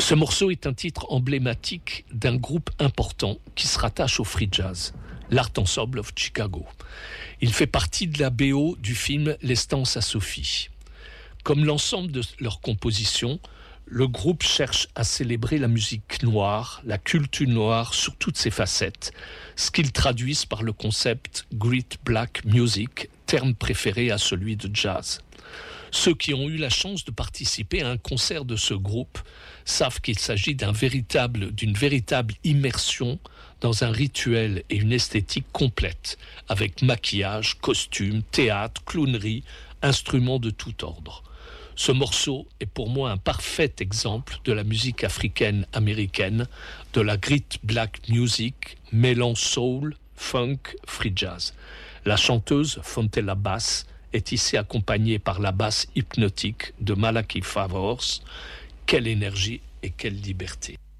Ce morceau est un titre emblématique d'un groupe important qui se rattache au free jazz, l'Art Ensemble of Chicago. Il fait partie de la BO du film L'Estance à Sophie. Comme l'ensemble de leurs compositions, le groupe cherche à célébrer la musique noire, la culture noire sous toutes ses facettes, ce qu'ils traduisent par le concept Great Black Music, terme préféré à celui de jazz. Ceux qui ont eu la chance de participer à un concert de ce groupe savent qu'il s'agit d'une véritable immersion dans un rituel et une esthétique complète, avec maquillage, costumes, théâtre, clownerie, instruments de tout ordre. Ce morceau est pour moi un parfait exemple de la musique africaine-américaine, de la Great Black Music, mêlant soul, funk, free jazz. La chanteuse Fontella Bass est ici accompagnée par la basse hypnotique de Malachi Favors. Quelle énergie et quelle liberté!